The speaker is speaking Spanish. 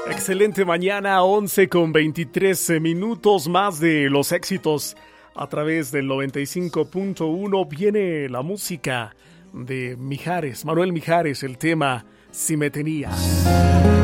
Excelente mañana, 11:23 más de los éxitos a través del 95.1. Viene la música de Mijares, Manuel Mijares, el tema Si me tenía.